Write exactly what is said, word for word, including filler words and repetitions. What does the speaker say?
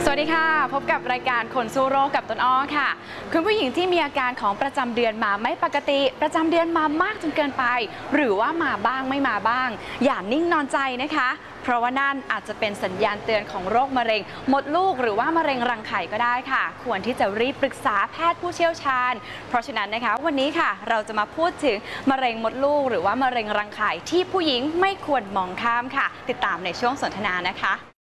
วัสดีค่ะพบกับรายการคนสู้โรคกับต้นอ้อค่ะคุณผู้หญิงที่มีอาการของประจำเดือนมาไม่ปกติประจำเดือนมามากจนเกินไปหรือว่ามาบ้างไม่มาบ้างอย่านิ่งนอนใจนะคะเพราะว่านั่นอาจจะเป็นสัญญาณเตือนของโรคมะเร็งมดลูกหรือว่ามะเร็งรังไข่ก็ได้ค่ะควรที่จะรีบปรึกษาแพทย์ผู้เชี่ยวชาญเพราะฉะนั้นนะคะวันนี้ค่ะเราจะมาพูดถึงมะเร็งมดลูกหรือว่ามะเร็งรังไข่ที่ผู้หญิงไม่ควรมองข้ามค่ะติดตามในช่วงสนทนานะคะ